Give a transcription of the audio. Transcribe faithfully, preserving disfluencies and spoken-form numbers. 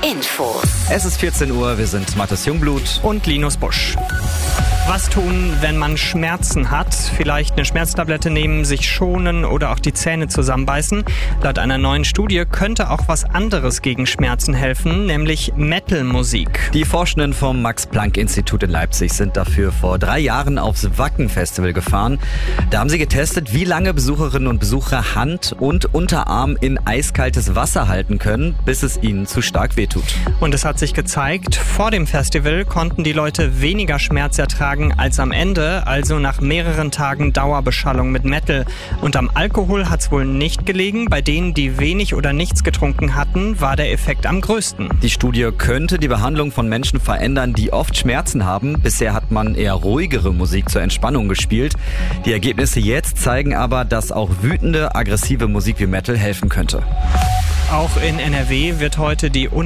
Infos. Es ist vierzehn Uhr, wir sind Mathis Jungblut und Linus Busch. Was tun, wenn man Schmerzen hat? Vielleicht eine Schmerztablette nehmen, sich schonen oder auch die Zähne zusammenbeißen. Laut einer neuen Studie könnte auch was anderes gegen Schmerzen helfen, nämlich Metal-Musik. Die Forschenden vom Max-Planck-Institut in Leipzig sind dafür vor drei Jahren aufs Wacken-Festival gefahren. Da haben sie getestet, wie lange Besucherinnen und Besucher Hand und Unterarm in eiskaltes Wasser halten können, bis es ihnen zu stark wehtut. Und es hat sich gezeigt, vor dem Festival konnten die Leute weniger Schmerz ertragen als am Ende, also nach mehreren Tagen Dauerbeschallung mit Metal. Und am Alkohol hat es wohl nicht gelegen. Bei denen, die wenig oder nichts getrunken hatten, war der Effekt am größten. Die Studie könnte die Behandlung von Menschen verändern, die oft Schmerzen haben. Bisher hat man eher ruhigere Musik zur Entspannung gespielt. Die Ergebnisse jetzt zeigen aber, dass auch wütende, aggressive Musik wie Metal helfen könnte. Auch in N R W wird heute die